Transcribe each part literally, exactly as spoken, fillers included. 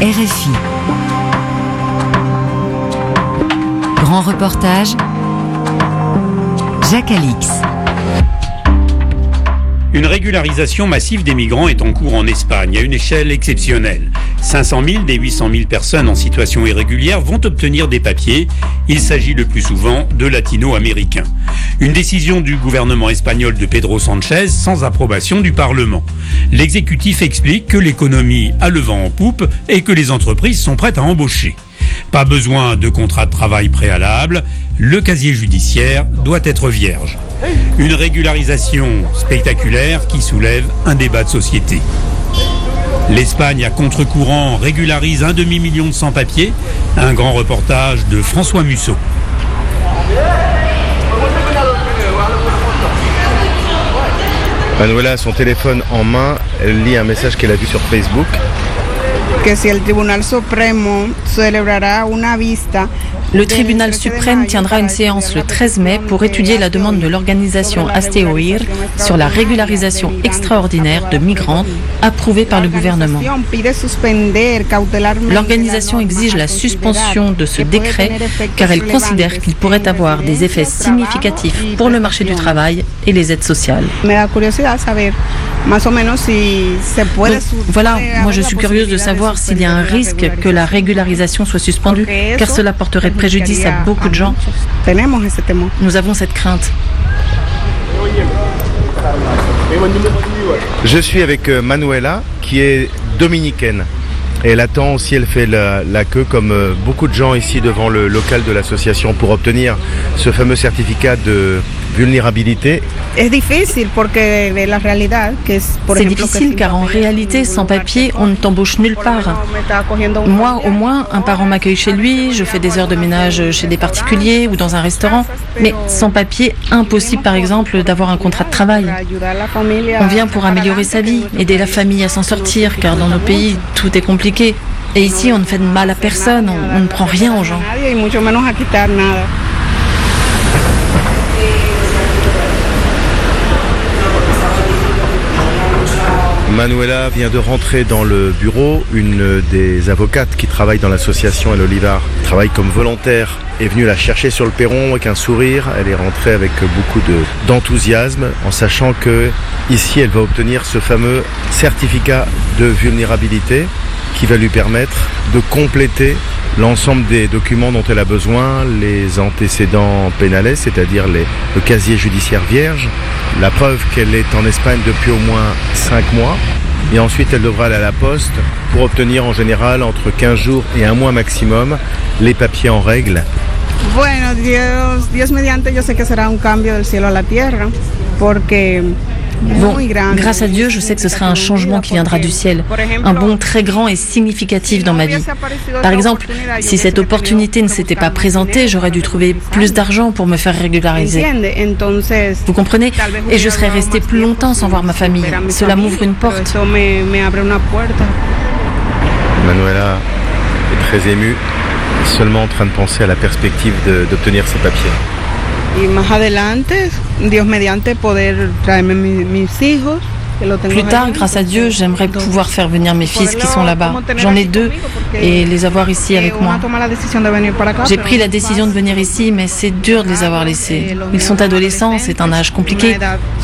R F I. Grand reportage, Jacques Alix. Une régularisation massive des migrants est en cours en Espagne à une échelle exceptionnelle. cinq cent mille des huit cent mille personnes en situation irrégulière vont obtenir des papiers. Il s'agit le plus souvent de latino-américains. Une décision du gouvernement espagnol de Pedro Sánchez sans approbation du Parlement. L'exécutif explique que l'économie a le vent en poupe et que les entreprises sont prêtes à embaucher. Pas besoin de contrat de travail préalable, le casier judiciaire doit être vierge. Une régularisation spectaculaire qui soulève un débat de société. L'Espagne à contre-courant régularise un demi-million de sans-papiers. Un grand reportage de François Musso. Manuela a son téléphone en main, elle lit un message qu'elle a vu sur Facebook. Que si el Tribunal Supremo celebrará una vista. Le tribunal suprême tiendra une séance le treize mai pour étudier la demande de l'organisation Hazte-Oír sur la régularisation extraordinaire de migrants approuvée par le gouvernement. L'organisation exige la suspension de ce décret car elle considère qu'il pourrait avoir des effets significatifs pour le marché du travail et les aides sociales. Donc, voilà, moi je suis curieuse de savoir s'il y a un risque que la régularisation soit suspendue, car cela porterait préjudice à beaucoup de gens. Nous avons cette crainte. Je suis avec Manuela, qui est dominicaine. Et elle attend aussi, elle fait la, la queue comme beaucoup de gens ici devant le local de l'association pour obtenir ce fameux certificat de vulnérabilité. C'est difficile car en réalité, sans papier, on ne t'embauche nulle part. Moi, au moins, un parent m'accueille chez lui, je fais des heures de ménage chez des particuliers ou dans un restaurant. Mais sans papier, impossible par exemple d'avoir un contrat de travail. On vient pour améliorer sa vie, aider la famille à s'en sortir, car dans nos pays, tout est compliqué. Et ici, on ne fait de mal à personne, on, on ne prend rien aux gens. Manuela vient de rentrer dans le bureau. Une des avocates qui travaille dans l'association El Olivar travaille comme volontaire, est venue la chercher sur le perron avec un sourire. Elle est rentrée avec beaucoup de, d'enthousiasme en sachant que ici elle va obtenir ce fameux certificat de vulnérabilité qui va lui permettre de compléter l'ensemble des documents dont elle a besoin, les antécédents pénales, c'est-à-dire les, le casier judiciaire vierge, la preuve qu'elle est en Espagne depuis au moins cinq mois, et ensuite elle devra aller à la poste pour obtenir en général entre quinze jours et un mois maximum les papiers en règle. Bueno, Dios, Dios mediante, yo sé que será un cambio del cielo a la tierra, porque Bon, grâce à Dieu, je sais que ce sera un changement qui viendra du ciel, un bond très grand et significatif dans ma vie. Par exemple, si cette opportunité ne s'était pas présentée, j'aurais dû trouver plus d'argent pour me faire régulariser. Vous comprenez ? Et je serais restée plus longtemps sans voir ma famille. Cela m'ouvre une porte. Manuela est très émue, seulement en train de penser à la perspective de, d'obtenir ses papiers. Plus tard, grâce à Dieu, j'aimerais pouvoir faire venir mes fils qui sont là-bas. J'en ai deux et les avoir ici avec moi. J'ai pris la décision de venir ici, mais c'est dur de les avoir laissés. Ils sont adolescents, c'est un âge compliqué.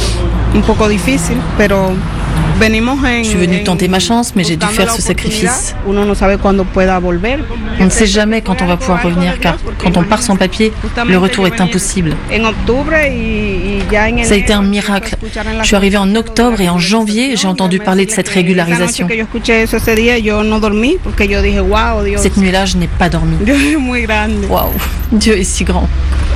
Je suis venue tenter ma chance, mais j'ai dû faire ce sacrifice. On ne sait jamais quand on va pouvoir revenir, car quand on part sans papier, le retour est impossible. Ça a été un miracle. Je suis arrivée en octobre et en janvier, j'ai entendu parler de cette régularisation. Cette nuit-là, je n'ai pas dormi. Waouh, Dieu est si grand.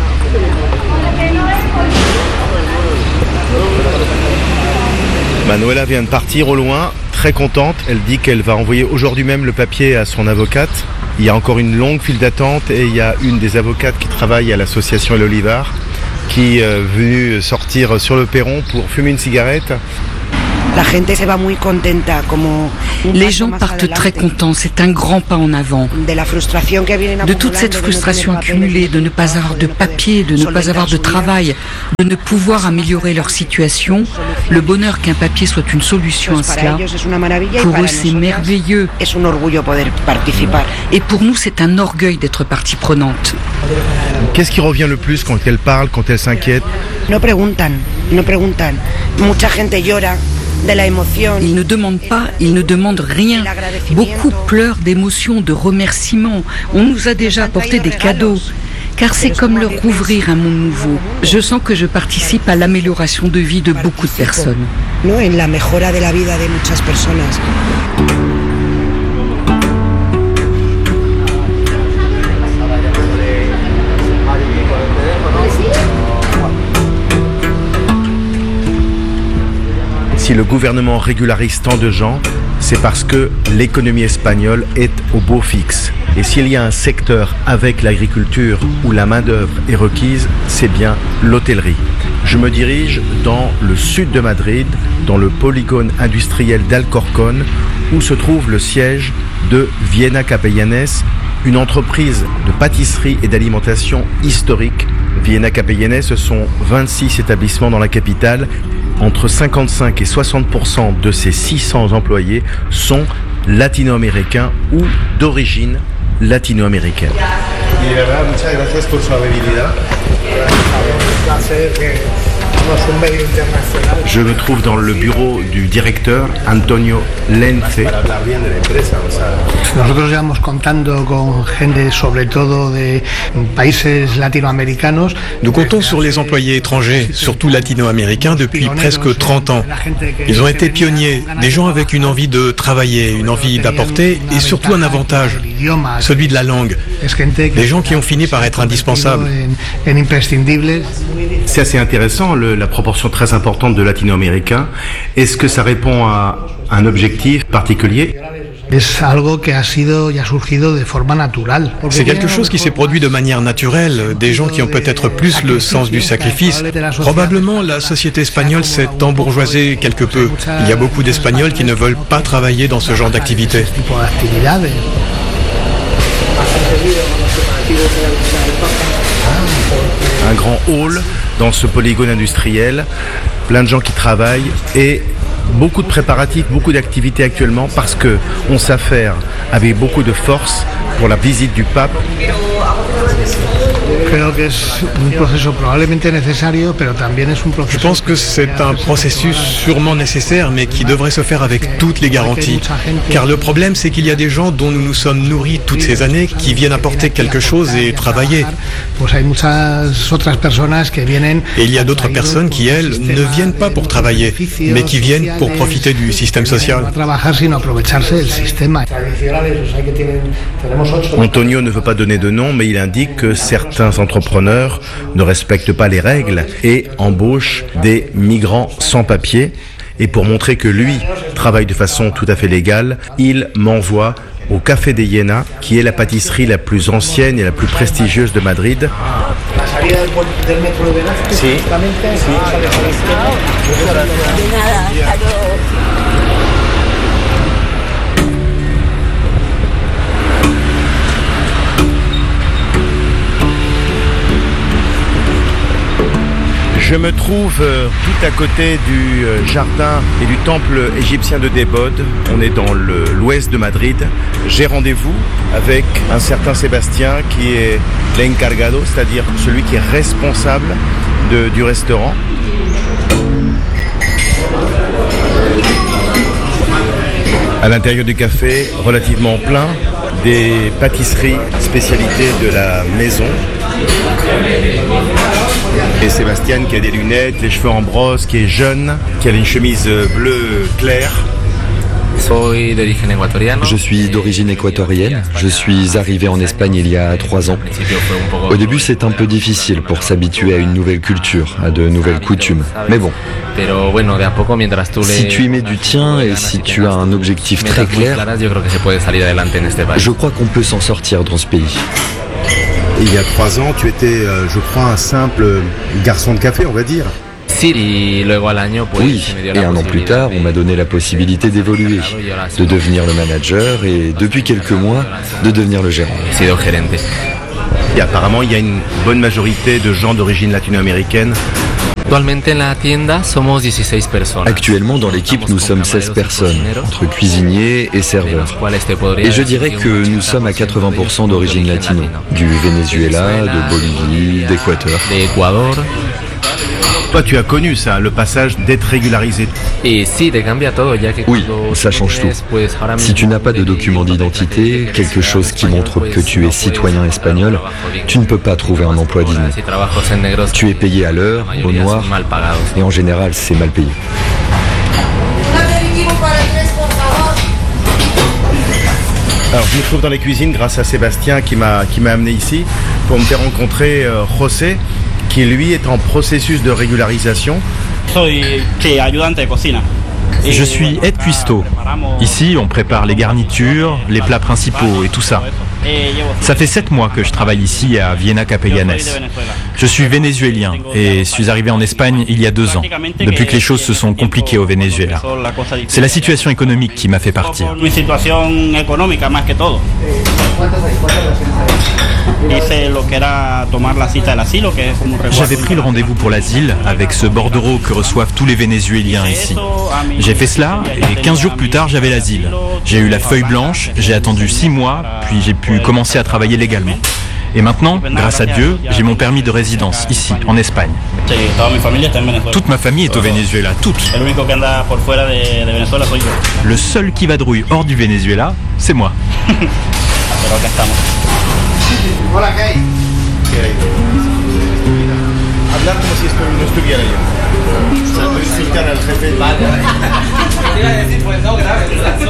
Manuela vient de partir au loin, très contente. Elle dit qu'elle va envoyer aujourd'hui même le papier à son avocate. Il y a encore une longue file d'attente et il y a une des avocates qui travaille à l'association El Olivar qui est venue sortir sur le perron pour fumer une cigarette. Les gens partent très contents, c'est un grand pas en avant. De toute cette frustration accumulée, de ne pas avoir de papier, de ne pas avoir de travail, de ne pouvoir améliorer leur situation, le bonheur qu'un papier soit une solution à cela, pour eux c'est merveilleux. Et pour nous c'est un orgueil d'être partie prenante. Qu'est-ce qui revient le plus quand elle parle, quand elle s'inquiète? No preguntan, no preguntan. Mucha gente llora. Ils ne demandent pas, ils ne demandent rien. Beaucoup pleurent d'émotions, de remerciements. On nous a déjà apporté des cadeaux. Car c'est comme leur ouvrir un monde nouveau. Je sens que je participe à l'amélioration de vie de beaucoup de personnes. No, en la mejora de la vida de muchas personas. Si le gouvernement régularise tant de gens, c'est parce que l'économie espagnole est au beau fixe. Et s'il y a un secteur avec l'agriculture où la main-d'œuvre est requise, c'est bien l'hôtellerie. Je me dirige dans le sud de Madrid, dans le polygone industriel d'Alcorcón, où se trouve le siège de Viena Capellanes, une entreprise de pâtisserie et d'alimentation historique. Viena Capellanes, ce sont vingt-six établissements dans la capitale. Entre cinquante-cinq et soixante pour cent de ces six cents employés sont latino-américains ou d'origine latino-américaine. Je me trouve dans le bureau du directeur Antonio Lence. Nosotros llevamos contando con gente sobre todo de países latinoamericanos. Nous comptons sur les employés étrangers, surtout latino-américains, depuis presque trente ans. Ils ont été pionniers, des gens avec une envie de travailler, une envie d'apporter et surtout un avantage, celui de la langue. Des gens qui ont fini par être indispensables. C'est assez intéressant, le, la proportion très importante de latino-américains. Est-ce que ça répond à un objectif particulier ? C'est quelque chose qui s'est produit de manière naturelle, des gens qui ont peut-être plus le sens du sacrifice. Probablement, la société espagnole s'est embourgeoisée quelque peu. Il y a beaucoup d'Espagnols qui ne veulent pas travailler dans ce genre d'activité. Un grand hall dans ce polygone industriel, plein de gens qui travaillent et beaucoup de préparatifs, beaucoup d'activités actuellement parce qu'on s'affaire avec beaucoup de force pour la visite du pape. Je pense que c'est un processus sûrement nécessaire, mais qui devrait se faire avec toutes les garanties. Car le problème, c'est qu'il y a des gens dont nous nous sommes nourris toutes ces années, qui viennent apporter quelque chose et travailler. Et il y a d'autres personnes qui, elles, ne viennent pas pour travailler, mais qui viennent pour profiter du système social. Antonio ne veut pas donner de nom, mais il indique que certains entrepreneurs ne respectent pas les règles et embauchent des migrants sans papier. Et pour montrer que lui travaille de façon tout à fait légale, il m'envoie au Café de Iena, qui est la pâtisserie la plus ancienne et la plus prestigieuse de Madrid. Si. Je me trouve euh, tout à côté du euh, jardin et du temple égyptien de Débod. On est dans le, l'ouest de Madrid. J'ai rendez-vous avec un certain Sébastien qui est l'encargado, c'est-à-dire celui qui est responsable de, du restaurant. À l'intérieur du café, relativement plein, des pâtisseries spécialités de la maison. Et Sébastien qui a des lunettes, les cheveux en brosse, qui est jeune, qui a une chemise bleue claire. Je suis d'origine équatorienne. Je suis arrivé en Espagne il y a trois ans. Au début, c'est un peu difficile pour s'habituer à une nouvelle culture, à de nouvelles coutumes. Mais bon, si tu y mets du tien et si tu as un objectif très clair, je crois qu'on peut s'en sortir dans ce pays. Il y a trois ans, tu étais, je crois, un simple garçon de café, on va dire. Oui, et un an plus tard, on m'a donné la possibilité d'évoluer, de devenir le manager et depuis quelques mois, de devenir le gérant. Et apparemment, il y a une bonne majorité de gens d'origine latino-américaine. Actuellement, dans l'équipe, nous sommes seize personnes, entre cuisiniers et serveurs. Et je dirais que nous sommes à quatre-vingts pour cent d'origine latino, du Venezuela, de Bolivie, d'Équateur. Toi, tu as connu ça, le passage d'être régularisé. Oui, ça change tout. Si tu n'as pas de document d'identité, quelque chose qui montre que tu es citoyen espagnol, tu ne peux pas trouver un emploi digne. Tu es payé à l'heure, au noir, et en général, c'est mal payé. Alors, je me trouve dans les cuisines grâce à Sébastien qui m'a qui m'a amené ici pour me faire rencontrer euh, José, qui lui est en processus de régularisation. Je suis aide cuistot. Ici, on prépare les garnitures, les plats principaux et tout ça. Ça fait sept mois que je travaille ici à Viena Capellanes. Je suis vénézuélien et suis arrivé en Espagne il y a deux ans, depuis que les choses se sont compliquées au Venezuela. C'est la situation économique qui m'a fait partir. J'avais pris le rendez-vous pour l'asile avec ce bordereau que reçoivent tous les Vénézuéliens ici. J'ai fait cela et quinze jours plus tard j'avais l'asile. J'ai eu la feuille blanche, j'ai attendu six mois, puis j'ai pu commencer à travailler légalement. Et maintenant, grâce à Dieu, j'ai mon permis de résidence ici, en Espagne. Toute ma famille est au Venezuela, toute. Le seul qui vadrouille hors du Venezuela, c'est moi. Hola, ¿qué hay? ¿Qué hay? Hablar como si esto no estuviera yo. Insultar al jefe. Vale. Te iba a decir, pues no, grave.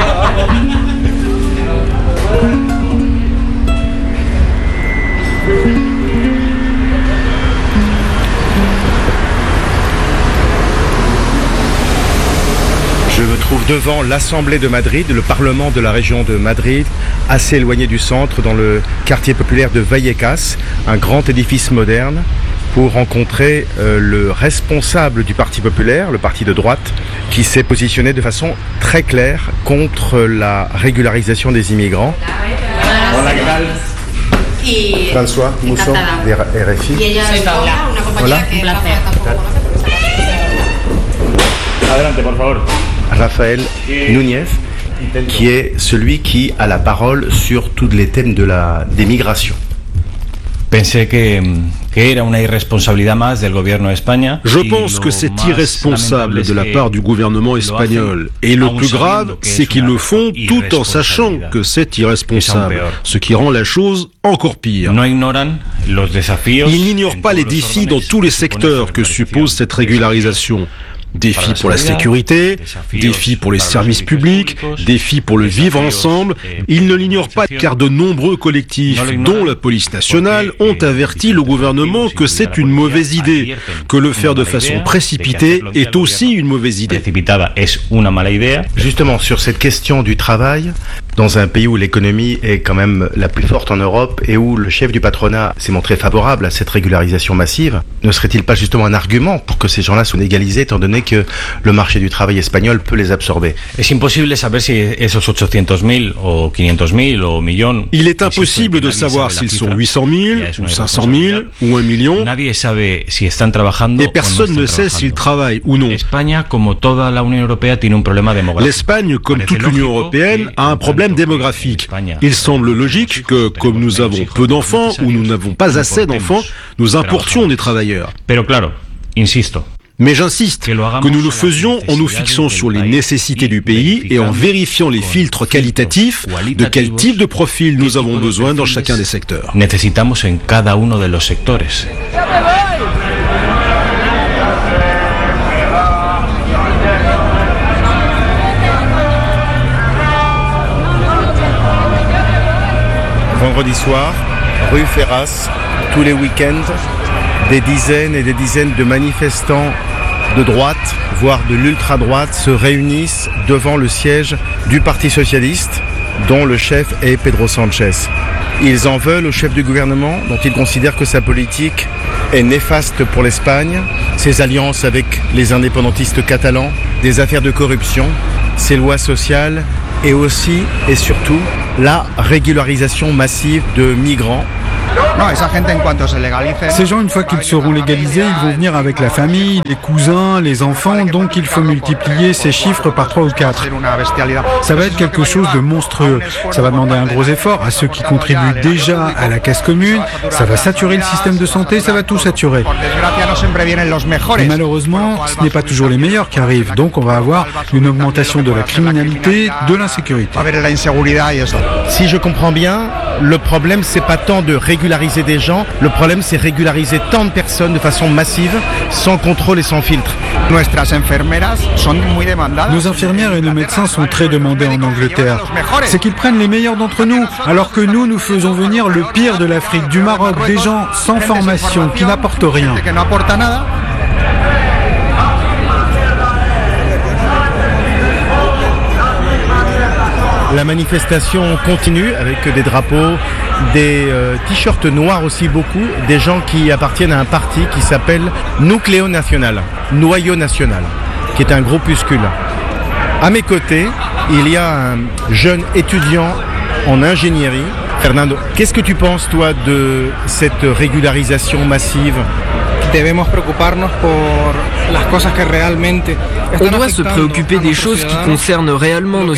Je me trouve devant l'Assemblée de Madrid, le Parlement de la région de Madrid, assez éloigné du centre, dans le quartier populaire de Vallecas, un grand édifice moderne, pour rencontrer euh, le responsable du Parti populaire, le parti de droite, qui s'est positionné de façon très claire contre la régularisation des immigrants. Hola, ¿qué tal? François Mousson, de R F I. Hola. Adelante, por favor. Raphaël Núñez, qui est celui qui a la parole sur tous les thèmes de la, des migrations. Pensé que, que era una irresponsabilidad más del gobierno de España. Je pense que c'est irresponsable de la part du gouvernement espagnol. Et le plus grave, c'est qu'ils le font tout en sachant que c'est irresponsable, ce qui rend la chose encore pire. Ils n'ignorent pas les défis dans tous les secteurs que suppose cette régularisation. Défis pour la sécurité, défis pour les services publics, défis pour le vivre ensemble. Ils ne l'ignorent pas car de nombreux collectifs, dont la police nationale, ont averti le gouvernement que c'est une mauvaise idée, que le faire de façon précipitée est aussi une mauvaise idée. Justement, sur cette question du travail, dans un pays où l'économie est quand même la plus forte en Europe et où le chef du patronat s'est montré favorable à cette régularisation massive, ne serait-il pas justement un argument pour que ces gens-là soient légalisés étant donné que le marché du travail espagnol peut les absorber? Il est impossible de savoir s'ils sont huit cent mille, ou cinq cent mille, ou un million, et personne ne sait s'ils travaillent ou non. L'Espagne, comme toute l'Union européenne, a un problème démographique. Il semble logique que, comme nous avons peu d'enfants, ou nous n'avons pas assez d'enfants, nous importions des travailleurs. Mais j'insiste, que nous le faisions en nous fixant sur les nécessités du pays et en vérifiant les filtres qualitatifs de quel type de profil nous avons besoin dans chacun des secteurs. Vendredi soir, rue Ferras, tous les week-ends, des dizaines et des dizaines de manifestants de droite, voire de l'ultra-droite, se réunissent devant le siège du Parti socialiste, dont le chef est Pedro Sánchez. Ils en veulent au chef du gouvernement, dont ils considèrent que sa politique est néfaste pour l'Espagne, ses alliances avec les indépendantistes catalans, des affaires de corruption, ses lois sociales et aussi et surtout la régularisation massive de migrants. Ces gens, une fois qu'ils seront légalisés, ils vont venir avec la famille, les cousins, les enfants, donc il faut multiplier ces chiffres par trois ou quatre. Ça va être quelque chose de monstrueux. Ça va demander un gros effort à ceux qui contribuent déjà à la caisse commune, ça va saturer le système de santé, ça va tout saturer. Et malheureusement, ce n'est pas toujours les meilleurs qui arrivent, donc on va avoir une augmentation de la criminalité, de l'insécurité. Si je comprends bien, le problème c'est pas tant de régulariser des gens, le problème c'est régulariser tant de personnes de façon massive, sans contrôle et sans filtre. Nos infirmières et nos médecins sont très demandés en Angleterre. C'est qu'ils prennent les meilleurs d'entre nous, alors que nous, nous faisons venir le pire de l'Afrique, du Maroc, des gens sans formation, qui n'apportent rien. La manifestation continue avec des drapeaux, des euh, t-shirts noirs aussi beaucoup, des gens qui appartiennent à un parti qui s'appelle Nucleo Nacional, Noyau National, qui est un groupuscule. À mes côtés, il y a un jeune étudiant en ingénierie. Fernando, qu'est-ce que tu penses toi de cette régularisation massive ? On doit se préoccuper des choses qui concernent réellement nos